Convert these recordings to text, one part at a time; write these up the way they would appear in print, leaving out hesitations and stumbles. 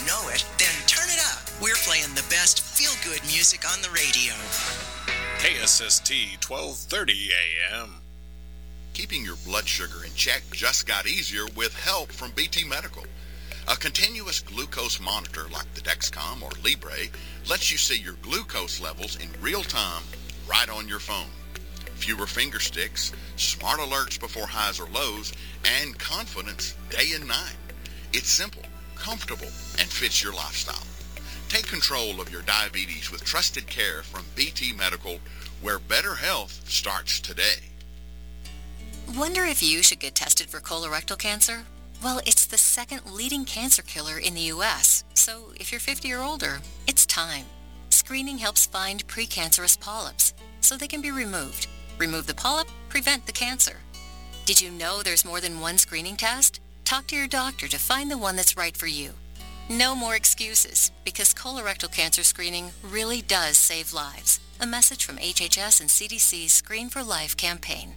know it, then turn it up. We're playing the best feel-good music on the radio. KSST 1230 AM. Keeping your blood sugar in check just got easier with help from BT Medical. A continuous glucose monitor like the Dexcom or Libre lets you see your glucose levels in real time right on your phone. Fewer finger sticks, smart alerts before highs or lows, and confidence day and night. It's simple, comfortable, and fits your lifestyle. Take control of your diabetes with trusted care from BT Medical, where better health starts today. Wonder if you should get tested for colorectal cancer? Well, it's the second leading cancer killer in the U.S., so if you're 50 or older, it's time. Screening helps find precancerous polyps, so they can be removed. Remove the polyp, prevent the cancer. Did you know there's more than one screening test? Talk to your doctor to find the one that's right for you. No more excuses, because colorectal cancer screening really does save lives. A message from HHS and CDC's Screen for Life campaign.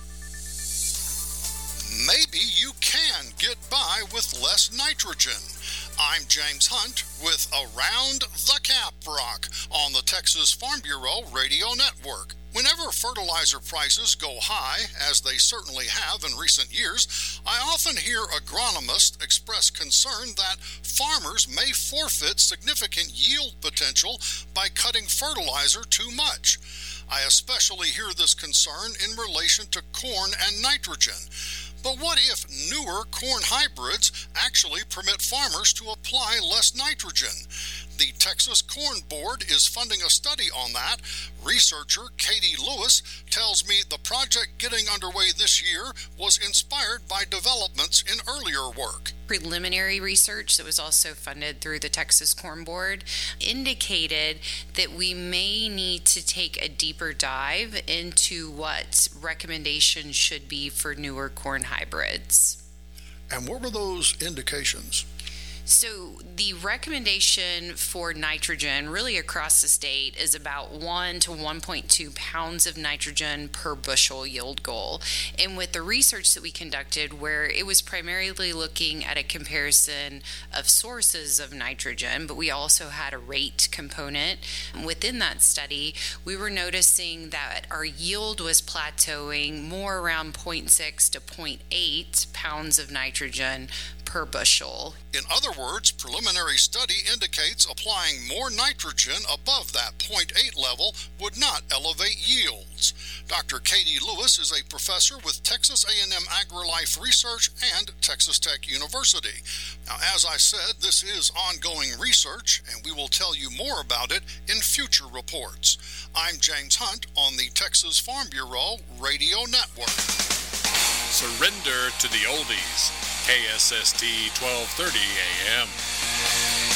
Maybe you can get by with less nitrogen. I'm James Hunt with Around the Caprock on the Texas Farm Bureau Radio Network. Whenever fertilizer prices go high, as they certainly have in recent years, I often hear agronomists express concern that farmers may forfeit significant yield potential by cutting fertilizer too much. I especially hear this concern in relation to corn and nitrogen. But what if newer corn hybrids actually permit farmers to apply less nitrogen? The Texas Corn Board is funding a study on that. Researcher Katie Lewis tells me the project getting underway this year was inspired by developments in earlier work. Preliminary research that was also funded through the Texas Corn Board indicated that we may need to take a deeper dive into what recommendations should be for newer corn hybrids. And what were those indications? So the recommendation for nitrogen really across the state is about 1 to 1.2 pounds of nitrogen per bushel yield goal. And with the research that we conducted, where it was primarily looking at a comparison of sources of nitrogen, but we also had a rate component within that study, we were noticing that our yield was plateauing more around 0.6 to 0.8 pounds of nitrogen per bushel. In other words, preliminary study indicates applying more nitrogen above that 0.8 level would not elevate yields. Dr. Katie Lewis is a professor with Texas A&M AgriLife Research and Texas Tech University. Now, as I said, this is ongoing research, and we will tell you more about it in future reports. I'm James Hunt on the Texas Farm Bureau Radio Network. Surrender to the oldies. KSST 1230 AM.